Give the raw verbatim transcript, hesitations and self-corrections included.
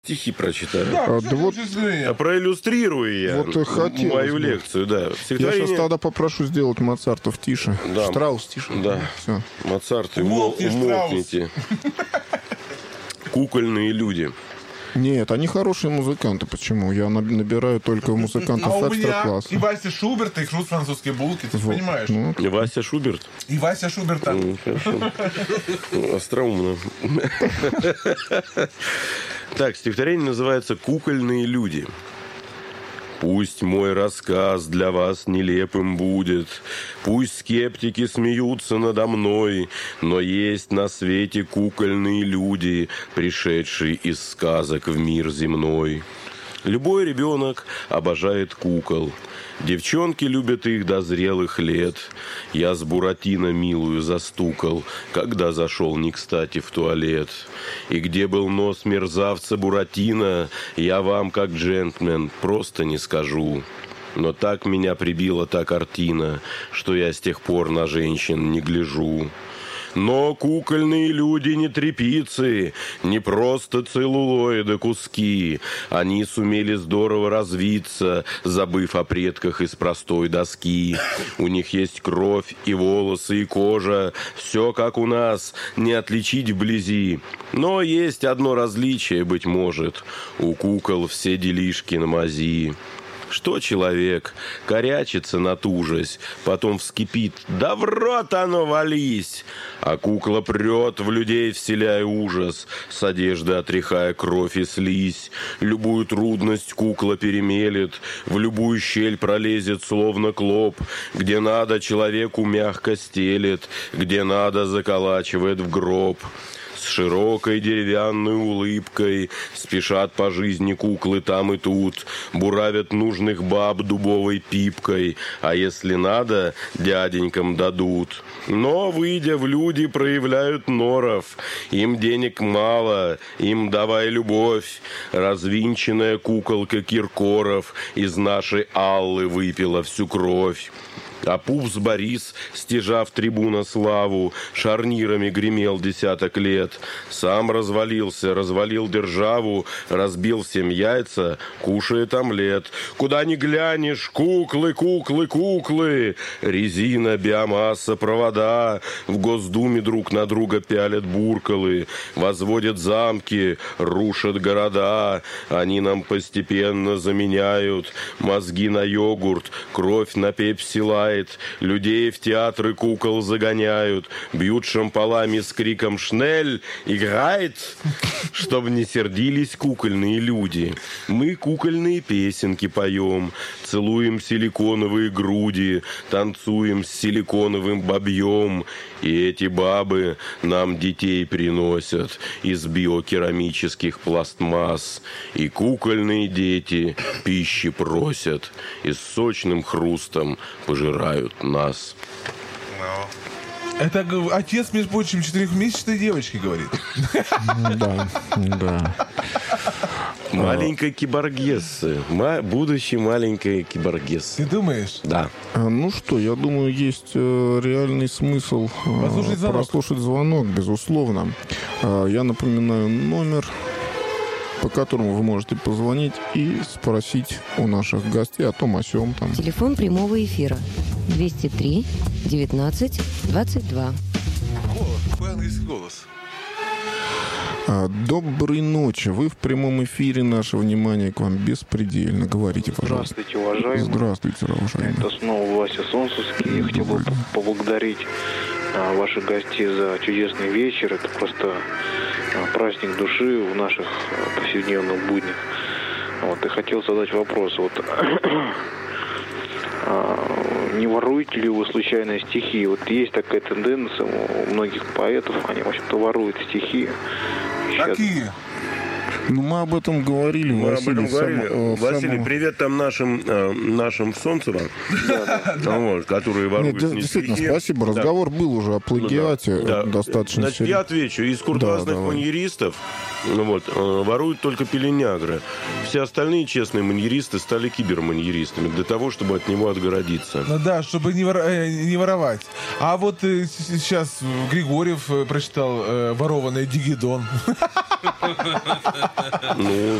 Стихи прочитаю. Да, А, да вот, А проиллюстрирую я Вот и хотелось мою бы. лекцию, да. я Стихотворение сейчас тогда попрошу сделать Моцартов тише. Да. Штраус тише. Да. Все. Моцарт, и Умолкни, умолкните. Кукольные люди. Нет, они хорошие музыканты. Почему? Я наб- набираю только музыкантов А у меня экстра-класса. и Вася Шуберт, и хруст французские булки, ты же Вот. понимаешь? Ну, И Вася Шуберт. И Вася Шуберта. Ну, хорошо. Ну, остроумно. Так, стихотворение называется «Кукольные люди». Пусть мой рассказ для вас нелепым будет, пусть скептики смеются надо мной, но есть на свете кукольные люди, пришедшие из сказок в мир земной. Любой ребенок обожает кукол. Девчонки любят их до зрелых лет. Я с Буратино милую застукал, когда зашел не кстати в туалет. И где был нос мерзавца Буратино, я вам, как джентльмен, просто не скажу. Но так меня прибила та картина, что я с тех пор на женщин не гляжу. Но кукольные люди не тряпицы, не просто целлулоиды куски. Они сумели здорово развиться, забыв о предках из простой доски. У них есть кровь и волосы, и кожа. Все как у нас, не отличить вблизи. Но есть одно различие, быть может. У кукол все делишки на мази. Что человек? Корячится натужась, потом вскипит. Да в рот оно вались! А кукла прет в людей, вселяя ужас, с одежды отряхая кровь и слизь. Любую трудность кукла перемелет, в любую щель пролезет, словно клоп. Где надо, человеку мягко стелет, где надо, заколачивает в гроб. С широкой деревянной улыбкой спешат по жизни куклы там и тут, буравят нужных баб дубовой пипкой, а если надо, дяденькам дадут. Но, выйдя в люди, проявляют норов. Им денег мало, им давай любовь. Развинченная куколка Киркоров из нашей Аллы выпила всю кровь. А пупс Борис, стяжав трибуна славу, шарнирами гремел десяток лет. Сам развалился, развалил державу, разбил всем яйца, кушает омлет. Куда ни глянешь, куклы, куклы, куклы. Резина, биомасса, провода. В Госдуме друг на друга пялят буркалы. Возводят замки, рушат города. Они нам постепенно заменяют мозги на йогурт, кровь на пепси-лайт. Людей в театры кукол загоняют, бьют шампалами с криком «Шнель! Играет!», чтобы не сердились кукольные люди. Мы кукольные песенки поем, целуем силиконовые груди, танцуем с силиконовым бабьем. И эти бабы нам детей приносят из биокерамических пластмасс. И кукольные дети пищи просят и с сочным хрустом пожирают нас. Это г- отец, между прочим, четырехмесячной девочки говорит. Да, да. Маленькая киборгесса. Ма- будущий маленькая киборгесса. Ты думаешь? Да. А, Ну что, я думаю, есть э, реальный смысл э, Послушать звонок. прослушать звонок, безусловно. А, Я напоминаю номер, по которому вы можете позвонить и спросить у наших гостей о том, о сём там. Телефон прямого эфира двести три девятнадцать двадцать два. Голос, какой английский голос. А, Доброй ночи. Вы в прямом эфире. Наше внимание к вам беспредельно. Говорите, пожалуйста. Здравствуйте, уважаемые. Здравствуйте, уважаемые. Это снова Вася Солнцевский. Я хотел бы поблагодарить а, ваших гостей за чудесный вечер. Это просто а, праздник души в наших а, повседневных буднях. Вот, и хотел задать вопрос. Вот, а, не воруете ли вы случайно стихи? Вот есть такая тенденция у многих поэтов, они, в общем-то, воруют стихи. Сейчас- Какие? Ну, мы об этом говорили, Мы об Василий. этом говорили. само- э, Василий, само- привет там нашим, э, нашим в Солнцево, вот, которые Нет, воруют де- не действительно, стихи. спасибо. Да. Разговор был уже о плагиате. Ну да. э, Достаточно Значит, серьезно. я отвечу. Из куртуазных Да, давай. маньеристов ну вот, э, воруют только пеленягры. Все остальные честные маньеристы стали киберманьеристами для того, чтобы от него отгородиться. Ну да, чтобы не, вор- э, не воровать. А вот э, с- сейчас Григорьев э, прочитал э, ворованный Дигидон. Ну,